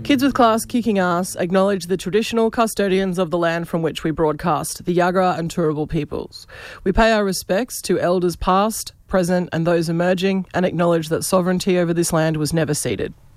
Kids with Class Kicking Ass acknowledge the traditional custodians of the land from which we broadcast, the Yagara and Turrbal peoples. We pay our respects to elders past, present and those emerging, and acknowledge that sovereignty over this land was never ceded.